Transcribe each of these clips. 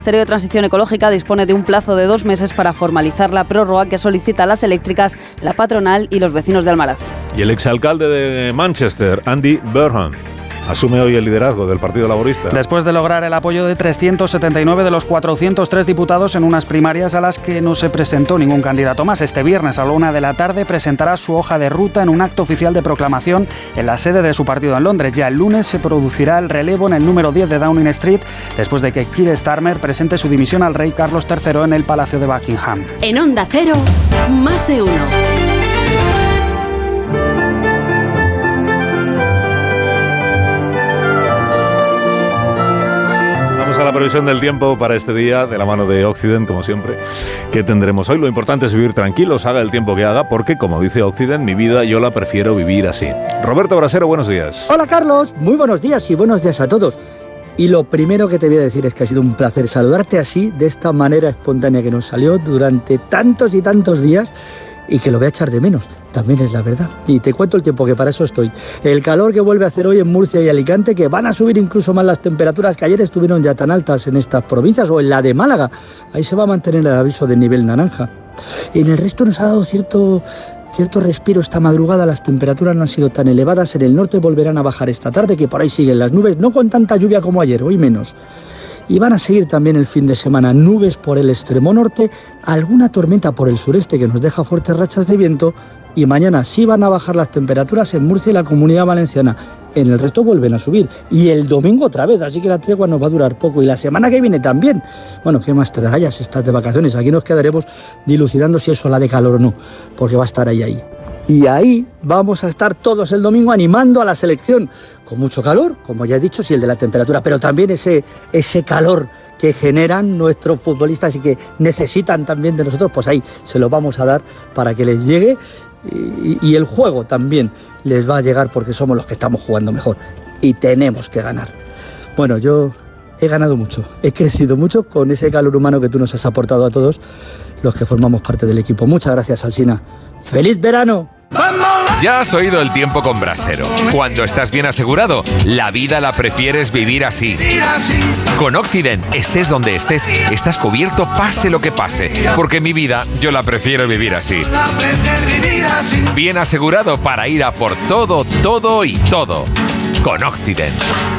El Ministerio de Transición Ecológica dispone de un plazo de 2 meses para formalizar la prórroga que solicitan las eléctricas, la patronal y los vecinos de Almaraz. Y el exalcalde de Manchester, Andy Burnham, asume hoy el liderazgo del Partido Laborista. Después de lograr el apoyo de 379 de los 403 diputados en unas primarias a las que no se presentó ningún candidato más, este viernes a la 1 de la tarde presentará su hoja de ruta en un acto oficial de proclamación en la sede de su partido en Londres. Ya el lunes se producirá el relevo en el número 10 de Downing Street, después de que Keir Starmer presente su dimisión al rey Carlos III en el Palacio de Buckingham. En Onda Cero, más de uno. A la previsión del tiempo para este día, de la mano de Occident, como siempre, que tendremos hoy. Lo importante es vivir tranquilos, haga el tiempo que haga, porque, como dice Occident, mi vida yo la prefiero vivir así. Roberto Brasero, buenos días. Hola, Carlos, muy buenos días y buenos días a todos. Y lo primero que te voy a decir es que ha sido un placer saludarte así, de esta manera espontánea que nos salió durante tantos y tantos días, y que lo voy a echar de menos, también es la verdad. Y te cuento el tiempo, que para eso estoy. El calor que vuelve a hacer hoy en Murcia y Alicante, que van a subir incluso más las temperaturas, que ayer estuvieron ya tan altas en estas provincias, o en la de Málaga. Ahí se va a mantener el aviso de nivel naranja. En el resto nos ha dado cierto respiro esta madrugada. Las temperaturas no han sido tan elevadas. En el norte volverán a bajar esta tarde, que por ahí siguen las nubes, no con tanta lluvia como ayer, hoy menos. Y van a seguir también el fin de semana nubes por el extremo norte, alguna tormenta por el sureste que nos deja fuertes rachas de viento, y mañana sí van a bajar las temperaturas en Murcia y la Comunidad Valenciana. En el resto vuelven a subir. Y el domingo otra vez, así que la tregua nos va a durar poco. Y la semana que viene también. Bueno, ¿qué más te da ya si estás de vacaciones? Aquí nos quedaremos dilucidando si es ola de calor o no, porque va a estar ahí. Y ahí vamos a estar todos el domingo animando a la selección, con mucho calor, como ya he dicho, sí, el de la temperatura, pero también ese calor que generan nuestros futbolistas y que necesitan también de nosotros, pues ahí se lo vamos a dar para que les llegue, y el juego también les va a llegar, porque somos los que estamos jugando mejor y tenemos que ganar. Bueno, yo he ganado mucho, he crecido mucho con ese calor humano que tú nos has aportado a todos los que formamos parte del equipo. Muchas gracias, Alsina. ¡Feliz verano! Ya has oído el tiempo con Brasero. Cuando estás bien asegurado, la vida la prefieres vivir así. Con Occident, estés donde estés, estás cubierto pase lo que pase. Porque mi vida yo la prefiero vivir así. Bien asegurado para ir a por todo, todo y todo. Con Occident.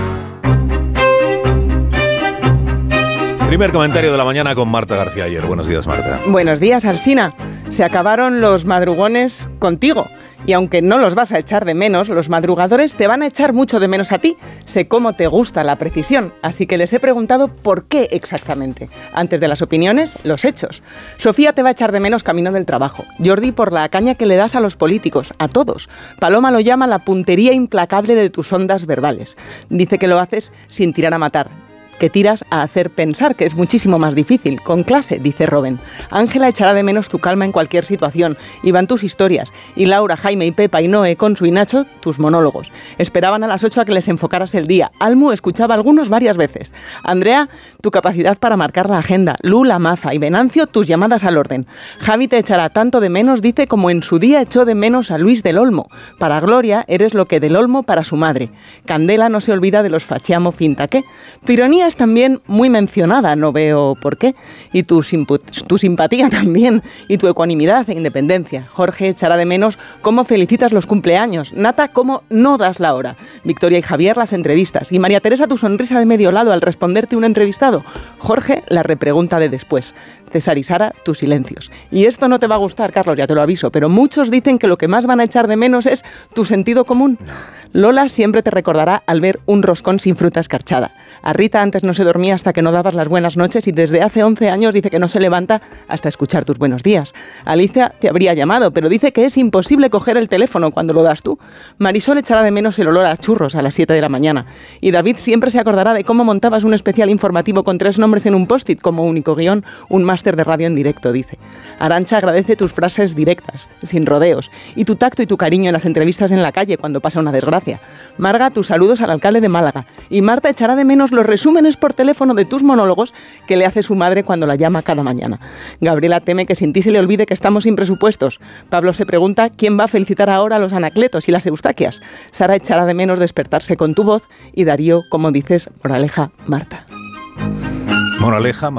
Primer comentario de la mañana con Marta García Ayer. Buenos días, Marta. Buenos días, Alsina. Se acabaron los madrugones contigo. Y aunque no los vas a echar de menos, los madrugadores te van a echar mucho de menos a ti. Sé cómo te gusta la precisión, así que les he preguntado por qué exactamente. Antes de las opiniones, los hechos. Sofía te va a echar de menos camino del trabajo. Jordi por la caña que le das a los políticos, a todos. Paloma lo llama la puntería implacable de tus ondas verbales. Dice que lo haces sin tirar a matar, que tiras a hacer pensar, que es muchísimo más difícil, con clase, dice Robin. Ángela echará de menos tu calma en cualquier situación, Iván tus historias, y Laura, Jaime y Pepa y Noé, Consu y Nacho, tus monólogos. Esperaban a las 8 a que les enfocaras el día. Almu escuchaba algunos varias veces. Andrea, tu capacidad para marcar la agenda. Lula, Maza y Venancio, tus llamadas al orden. Javi te echará tanto de menos, dice, como en su día echó de menos a Luis del Olmo. Para Gloria, eres lo que del Olmo para su madre. Candela no se olvida de los fachiamo fintaqué. Tu ironía es también muy mencionada, no veo por qué. Y tu simpatía también, y tu ecuanimidad e independencia. Jorge echará de menos cómo felicitas los cumpleaños. Nata, cómo no das la hora. Victoria y Javier, las entrevistas. Y María Teresa, tu sonrisa de medio lado al responderte un entrevistado. Jorge, la repregunta de después. César y Sara, tus silencios. Y esto no te va a gustar, Carlos, ya te lo aviso, pero muchos dicen que lo que más van a echar de menos es tu sentido común. Lola siempre te recordará al ver un roscón sin fruta escarchada. A Rita antes no se dormía hasta que no dabas las buenas noches y desde hace 11 años dice que no se levanta hasta escuchar tus buenos días. Alicia te habría llamado, pero dice que es imposible coger el teléfono cuando lo das tú. Marisol echará de menos el olor a churros a las 7 de la mañana. Y David siempre se acordará de cómo montabas un especial informativo con 3 nombres en un post-it como único guión, un máster de radio en directo, dice. Arantxa agradece tus frases directas, sin rodeos, y tu tacto y tu cariño en las entrevistas en la calle cuando pasa una desgracia. Marga, tus saludos al alcalde de Málaga. Y Marta echará de menos los resúmenes por teléfono de tus monólogos que le hace su madre cuando la llama cada mañana. Gabriela teme que sin ti se le olvide que estamos sin presupuestos. Pablo se pregunta quién va a felicitar ahora a los Anacletos y las Eustaquias. Sara echará de menos despertarse con tu voz y Darío, como dices, moraleja, Marta. Moraleja,